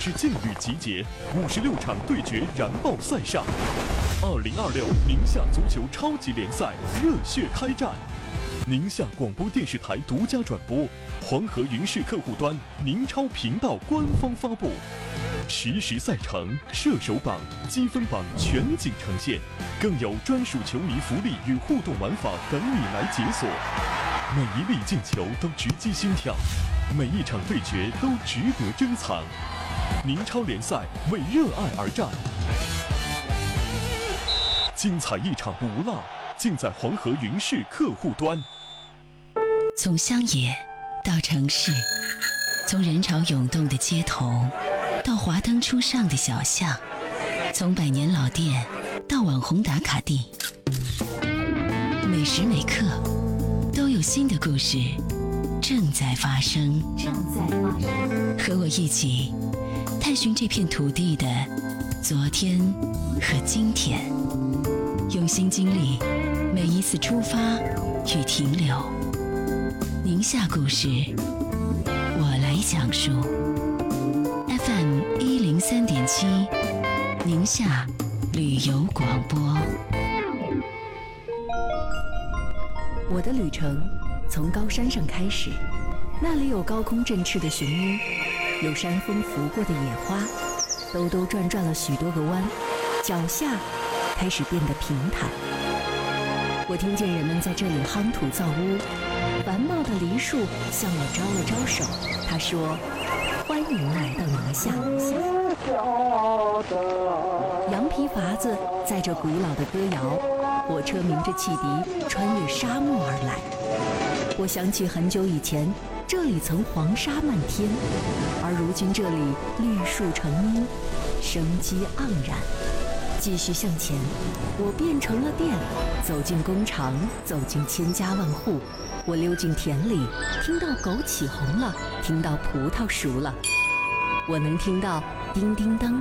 之劲旅集结，56场对决燃爆赛上。2026宁夏足球超级联赛热血开战，宁夏广播电视台独家转播，黄河云视客户端、宁超频道官方发布。实时赛程、射手榜、积分榜全景呈现，更有专属球迷福利与互动玩法等你来解锁。每一粒进球都直击心跳，每一场对决都值得珍藏。宁超联赛为热爱而战，精彩一场不落，尽在黄河云视客户端。 从乡野到城市，从人潮涌动的街头到华灯初上的小巷，从百年老店到网红打卡地，每时每刻都有新的故事正在发生。和我一起探寻这片土地的昨天和今天，用心经历每一次出发与停留。宁夏故事，我来讲述。FM 103.7，宁夏旅游广播。 我的旅程从高山上开始，那里有高空振翅的雄鹰，有山风拂过的野花，兜兜转转了许多个弯，脚下开始变得平坦。我听见人们在这里夯土造屋，繁茂的梨树向我招了招手，他说：“欢迎来到宁夏。”羊皮筏子载着古老的歌谣，火车鸣着汽笛穿越沙漠而来。我想起很久以前，这里曾黄沙漫天，而如今这里绿树成荫，生机盎然。继续向前，我变成了店，走进工厂，走进千家万户。我溜进田里，听到枸杞红了，听到葡萄熟了。我能听到叮叮当